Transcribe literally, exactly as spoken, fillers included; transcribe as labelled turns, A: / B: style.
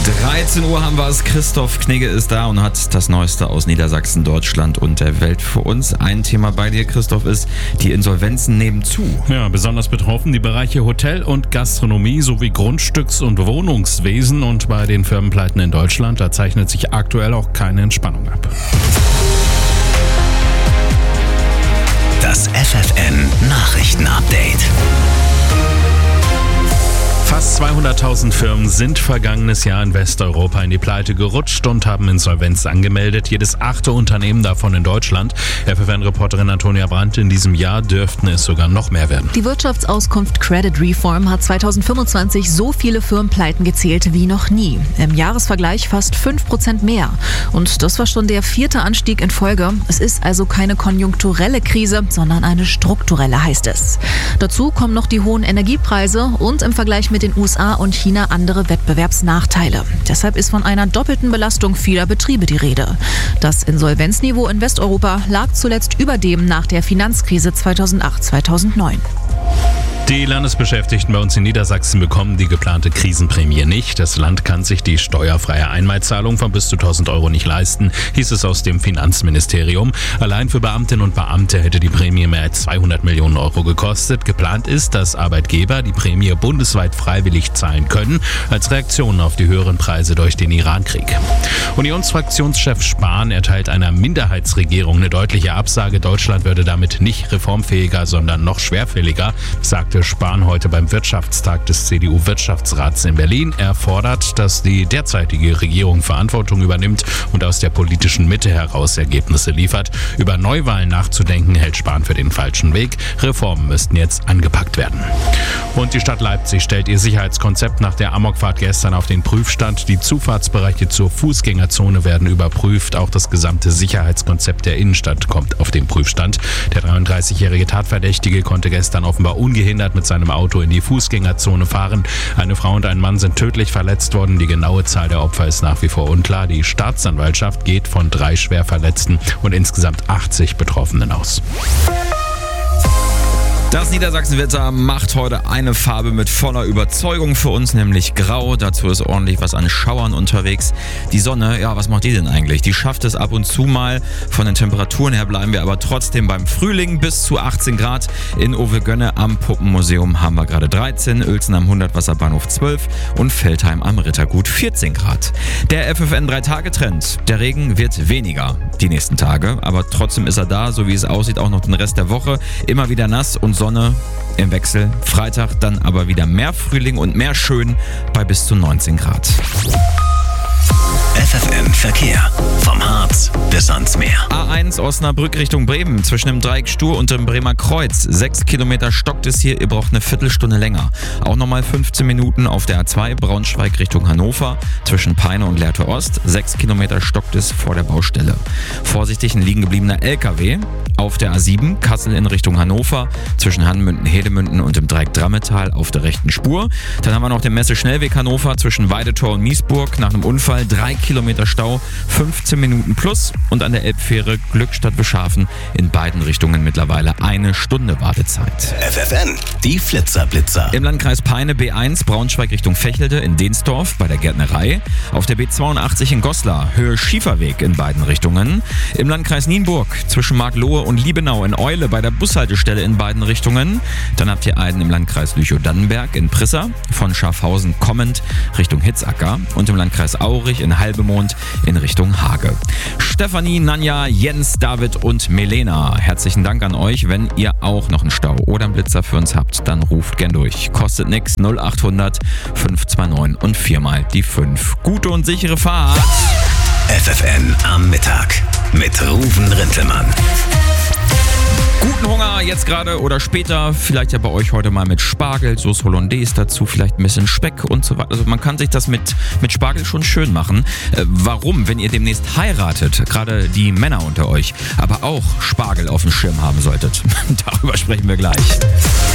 A: dreizehn Uhr haben wir es. Christoph Knigge ist da und hat das Neueste aus Niedersachsen, Deutschland und der Welt für uns. Ein Thema bei dir, Christoph, ist, die Insolvenzen nehmen zu.
B: Ja, besonders betroffen die Bereiche Hotel und Gastronomie sowie Grundstücks- und Wohnungswesen. Und bei den Firmenpleiten in Deutschland, da zeichnet sich aktuell auch keine Entspannung ab.
C: Das F F N Nachrichten-Update.
B: Fast zweihunderttausend Firmen sind vergangenes Jahr in Westeuropa in die Pleite gerutscht und haben Insolvenz angemeldet. Jedes achte Unternehmen davon in Deutschland. F F N-Reporterin Antonia Brandt, in diesem Jahr dürften es sogar noch mehr werden.
D: Die Wirtschaftsauskunft Credit Reform hat zweitausendfünfundzwanzig so viele Firmenpleiten gezählt wie noch nie. Im Jahresvergleich fast fünf Prozent mehr. Und das war schon der vierte Anstieg in Folge. Es ist also keine konjunkturelle Krise, sondern eine strukturelle, heißt es. Dazu kommen noch die hohen Energiepreise und im Vergleich mit den U S A und China andere Wettbewerbsnachteile. Deshalb ist von einer doppelten Belastung vieler Betriebe die Rede. Das Insolvenzniveau in Westeuropa lag zuletzt über dem nach der Finanzkrise zweitausendacht zweitausendneun.
B: Die Landesbeschäftigten bei uns in Niedersachsen bekommen die geplante Krisenprämie nicht. Das Land kann sich die steuerfreie Einmalzahlung von bis zu tausend Euro nicht leisten, hieß es aus dem Finanzministerium. Allein für Beamtinnen und Beamte hätte die Prämie mehr als zweihundert Millionen Euro gekostet. Geplant ist, dass Arbeitgeber die Prämie bundesweit freiwillig zahlen können, als Reaktion auf die höheren Preise durch den Irankrieg. Unionsfraktionschef Spahn erteilt einer Minderheitsregierung eine deutliche Absage. Deutschland würde damit nicht reformfähiger, sondern noch schwerfälliger, sagt Spahn heute beim Wirtschaftstag des C D U-Wirtschaftsrats in Berlin. Er fordert, dass die derzeitige Regierung Verantwortung übernimmt und aus der politischen Mitte heraus Ergebnisse liefert. Über Neuwahlen nachzudenken, hält Spahn für den falschen Weg. Reformen müssten jetzt angepackt werden. Und die Stadt Leipzig stellt ihr Sicherheitskonzept nach der Amokfahrt gestern auf den Prüfstand. Die Zufahrtsbereiche zur Fußgängerzone werden überprüft. Auch das gesamte Sicherheitskonzept der Innenstadt kommt auf den Prüfstand. Der dreiunddreißigjährige Tatverdächtige konnte gestern offenbar ungehindert mit seinem Auto in die Fußgängerzone fahren. Eine Frau und ein Mann sind tödlich verletzt worden. Die genaue Zahl der Opfer ist nach wie vor unklar. Die Staatsanwaltschaft geht von drei schwer Verletzten und insgesamt achtzig Betroffenen aus.
A: Das Niedersachsenwetter macht heute eine Farbe mit voller Überzeugung für uns, nämlich grau. Dazu ist ordentlich was an Schauern unterwegs. Die Sonne, ja, was macht die denn eigentlich? Die schafft es ab und zu mal. Von den Temperaturen her bleiben wir aber trotzdem beim Frühling bis zu achtzehn Grad. In Ovelgönne am Puppenmuseum haben wir gerade dreizehn, Uelzen am Hundertwasserbahnhof zwölf und Veltheim am Rittergut vierzehn Grad. Der F F N drei Tage Trend. Der Regen wird weniger die nächsten Tage, aber trotzdem ist er da, so wie es aussieht, auch noch den Rest der Woche. Immer wieder nass und Sonne im Wechsel. Freitag dann aber wieder mehr Frühling und mehr Schön bei bis zu neunzehn Grad.
C: F F N Verkehr. Vom Harz bis ans Meer.
A: A eins Osnabrück Richtung Bremen. Zwischen dem Dreieck Stur und dem Bremer Kreuz. Sechs Kilometer stockt es hier. Ihr braucht eine Viertelstunde länger. Auch nochmal fünfzehn Minuten auf der A zwei Braunschweig Richtung Hannover. Zwischen Peine und Lehrte Ost. Sechs Kilometer stockt es vor der Baustelle. Vorsichtig ein liegen gebliebener L K W. Auf der A sieben Kassel in Richtung Hannover. Zwischen Hanmünden, Hedemünden und dem Dreieck Drammetal auf der rechten Spur. Dann haben wir noch den Messe-Schnellweg Hannover zwischen Weidetor und Miesburg. Nach einem Unfall drei Kilometer Stau, fünfzehn Minuten plus. Und an der Elbfähre Glückstadt-Wischhafen in beiden Richtungen mittlerweile eine Stunde Wartezeit.
C: F F N, die Flitzerblitzer.
A: Im Landkreis Peine B eins Braunschweig Richtung Vechelde in Dehnsdorf bei der Gärtnerei. Auf der B zweiundachtzig in Goslar Höhe Schieferweg in beiden Richtungen. Im Landkreis Nienburg zwischen Marklohe und Liebenau in Eule bei der Bushaltestelle in beiden Richtungen. Dann habt ihr einen im Landkreis Lüchow-Dannenberg in Prissa von Schafhausen kommend Richtung Hitzacker und im Landkreis Aurich in Halbemond in Richtung Hage. Stefanie, Nanja, Jens, David und Melena, herzlichen Dank an euch. Wenn ihr auch noch einen Stau oder einen Blitzer für uns habt, dann ruft gern durch. Kostet nix, null achthundert fünf zwei neun und viermal die fünf. Gute und sichere Fahrt.
C: F F N am Mittag mit Ruven Rintelmann.
A: Guten Hunger jetzt gerade oder später, vielleicht ja bei euch heute mal mit Spargel, Sauce Hollandaise dazu, vielleicht ein bisschen Speck und so weiter. Also man kann sich das mit, mit Spargel schon schön machen. Äh, warum, wenn ihr demnächst heiratet, gerade die Männer unter euch, aber auch Spargel auf dem Schirm haben solltet? Darüber sprechen wir gleich.